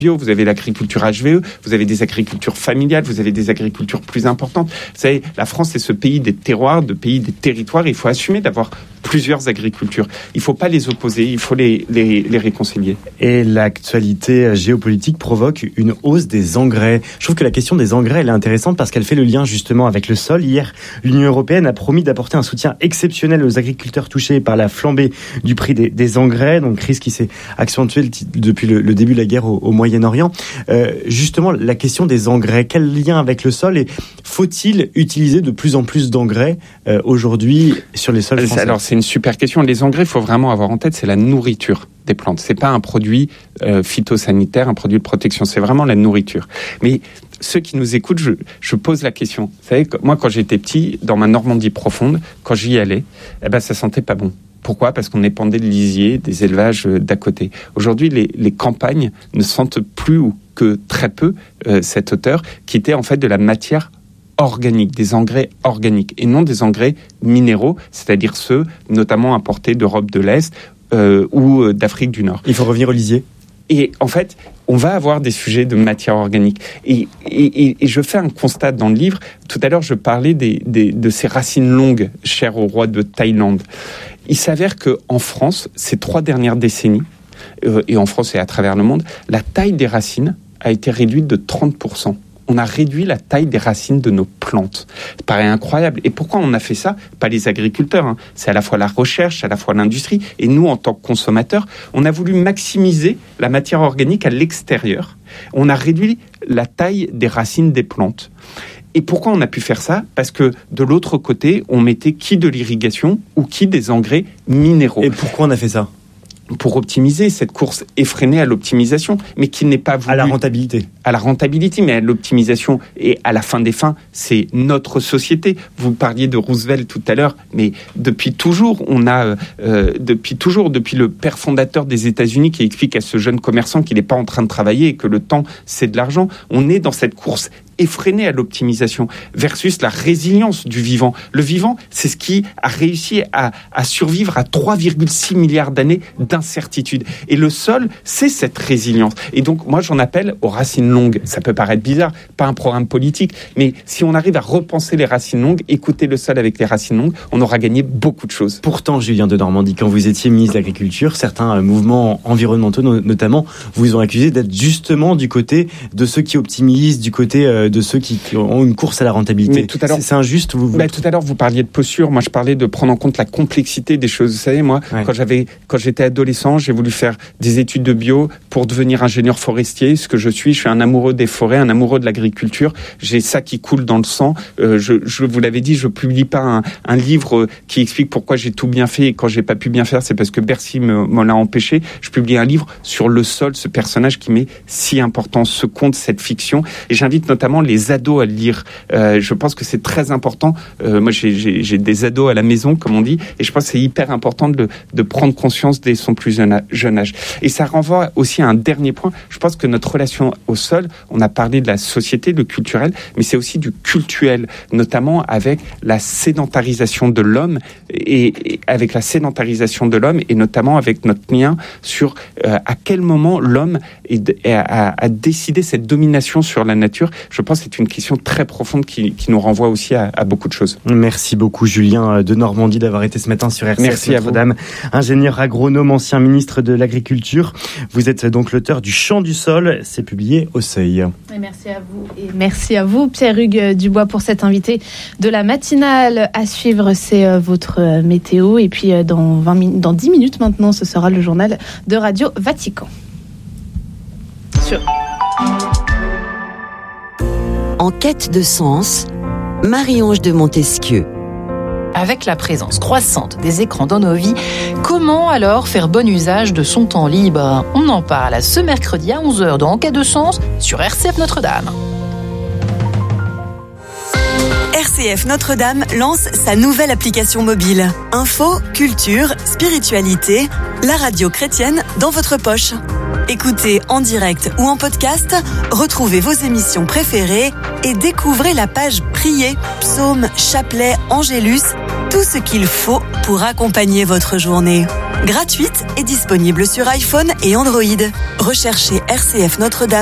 bio, vous avez l'agriculture HVE, vous avez des agricultures familiales, vous avez des agricultures plus importantes. Vous savez, la France, c'est ce pays des terroirs, de pays des territoires. Il faut assumer d'avoir plusieurs agricultures. Il ne faut pas les opposer, il faut les réconcilier. Et l'actualité géopolitique provoque une hausse des engrais. Je trouve que la question des engrais, elle est intéressante parce qu'elle fait le lien justement avec le sol. Hier, l'Union européenne a promis d'apporter un soutien exceptionnel aux agriculteurs touchés par la flambée du prix des engrais, donc crise qui s'est accentuée depuis le début de la guerre au Moyen-Orient. Justement, la question des engrais, quel lien avec le sol et faut-il utiliser de plus en plus d'engrais aujourd'hui sur les sols français? Alors, c'est une super question. Les engrais, il faut vraiment avoir en tête, c'est la nourriture des plantes. C'est pas un produit phytosanitaire, un produit de protection. C'est vraiment la nourriture. Mais ceux qui nous écoutent, je pose la question. Vous savez, moi, quand j'étais petit, dans ma Normandie profonde, quand j'y allais, ça sentait pas bon. Pourquoi ? Parce qu'on épandait de lisier, des élevages d'à côté. Aujourd'hui, les campagnes ne sentent plus ou que très peu cette odeur qui était en fait de la matière organique, des engrais organiques et non des engrais minéraux, c'est-à-dire ceux notamment importés d'Europe de l'Est ou d'Afrique du Nord. Il faut revenir au lisier. Et en fait, on va avoir des sujets de matière organique. Et je fais un constat dans le livre. Tout à l'heure, je parlais de ces racines longues chères au roi de Thaïlande. Il s'avère qu'en France, ces 3 dernières décennies, et en France et à travers le monde, la taille des racines a été réduite de 30%. On a réduit la taille des racines de nos plantes. Ça paraît incroyable. Et pourquoi on a fait ça ? Pas les agriculteurs. C'est à la fois la recherche, à la fois l'industrie. Et nous, en tant que consommateurs, on a voulu maximiser la matière organique à l'extérieur. On a réduit la taille des racines des plantes. Et pourquoi on a pu faire ça ? Parce que de l'autre côté, on mettait qui de l'irrigation ou qui des engrais minéraux. Et pourquoi on a fait ça ? Pour optimiser cette course effrénée à l'optimisation, mais qui n'est pas voulu... À la rentabilité. À la rentabilité, mais à l'optimisation. Et à la fin des fins, c'est notre société. Vous parliez de Roosevelt tout à l'heure, mais depuis toujours, depuis le père fondateur des États-Unis qui explique à ce jeune commerçant qu'il n'est pas en train de travailler et que le temps, c'est de l'argent, on est dans cette course effrénée à l'optimisation versus la résilience du vivant. Le vivant, c'est ce qui a réussi à survivre à 3,6 milliards d'années d'incertitude. Et le sol, c'est cette résilience. Et donc, moi, j'en appelle aux racines longues. Ça peut paraître bizarre, pas un programme politique, mais si on arrive à repenser les racines longues, écouter le sol avec les racines longues, on aura gagné beaucoup de choses. Pourtant, Julien Denormandie, quand vous étiez ministre de l'Agriculture, certains mouvements environnementaux notamment vous ont accusé d'être justement du côté de ceux qui optimisent, du côté de ceux qui ont une course à la rentabilité. C'est injuste. Tout à l'heure, vous parliez de posture. Moi, je parlais de prendre en compte la complexité des choses. Vous savez, moi, quand j'étais adolescent, j'ai voulu faire des études de bio pour devenir ingénieur forestier. Ce que je suis un amoureux des forêts, un amoureux de l'agriculture. J'ai ça qui coule dans le sang. Je vous l'avais dit, je publie pas un livre qui explique pourquoi j'ai tout bien fait et quand j'ai pas pu bien faire, c'est parce que Bercy m'en a empêché. Je publie un livre sur le sol, ce personnage qui m'est si important, ce conte, cette fiction. Et j'invite notamment les ados à le lire. Je pense que c'est très important. Moi, j'ai des ados à la maison, comme on dit, et je pense que c'est hyper important de prendre conscience dès son plus jeune âge. Et ça renvoie aussi à un dernier point. Je pense que notre relation au sol, on a parlé de la société, le culturel, mais c'est aussi du cultuel, notamment avec la sédentarisation de l'homme et avec la sédentarisation de l'homme et notamment avec notre lien sur à quel moment l'homme a décidé cette domination sur la nature. Je pense que c'est une question très profonde qui nous renvoie aussi à beaucoup de choses. Merci beaucoup Julien Denormandie d'avoir été ce matin sur RCF. Merci Notre-Dame, ingénieur agronome, ancien ministre de l'Agriculture. Vous êtes donc l'auteur du Chant du sol, c'est publié au Seuil. Et merci à vous. Et merci à vous Pierre-Hugues Dubois pour cet invité de la matinale. À suivre, c'est votre météo. Et puis dans 10 minutes maintenant, ce sera le journal de Radio Vatican. En quête de sens, Marie-Ange de Montesquieu. Avec la présence croissante des écrans dans nos vies, comment alors faire bon usage de son temps libre ? On en parle ce mercredi à 11h dans En quête de sens sur RCF Notre-Dame. RCF Notre-Dame lance sa nouvelle application mobile. Info, culture, spiritualité, la radio chrétienne dans votre poche. Écoutez en direct ou en podcast, retrouvez vos émissions préférées et découvrez la page Prier, Psaumes, Chapelet, Angélus, tout ce qu'il faut pour accompagner votre journée. gratuite et disponible sur iPhone et Android. Recherchez RCF Notre-Dame